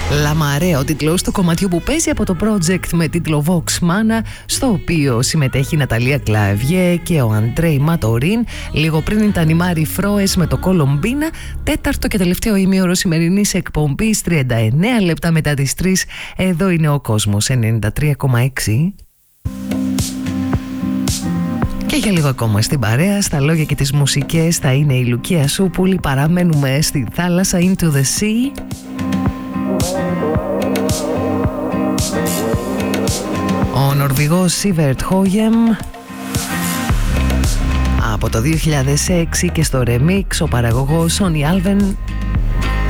Λαμαρέ, ο τίτλος του κομματιού που παίζει από το project με τίτλο Vox Mana, στο οποίο συμμετέχει η Ναταλία Κλαβιέ και ο Αντρέι Ματορίν. Λίγο πριν ήταν η Μάρι Φρόες με το Κολομπίνα. Τέταρτο και τελευταίο ημίωρο σημερινής εκπομπής, 39 λεπτά μετά τις 3. Εδώ είναι ο κόσμος 93,6. Και για λίγο ακόμα στην παρέα, στα λόγια και τις μουσικές θα είναι η Λουκία Σούπουλη. Παραμένουμε στη θάλασσα, Into the Sea. Ο Νορβηγός Σίβερτ Χόγεμ από το 2006 και στο remix ο παραγωγός Sonny Alven